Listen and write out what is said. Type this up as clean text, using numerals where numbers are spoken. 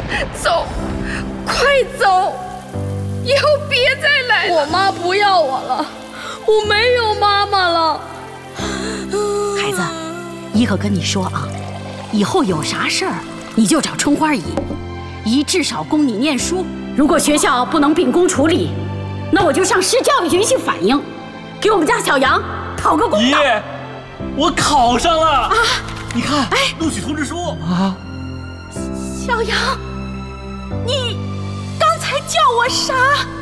走，快走，以后别再来了。 我妈不要我了，我没有妈妈了。 孩子，一个跟你说啊，以后有啥事儿你就找春花姨，姨至少供你念书。如果学校不能秉公处理，那我就上市教育局去反映，给我们家小杨讨个公道。 姨，我考上了啊！你看，录取通知书啊。 小杨，你刚才叫我啥？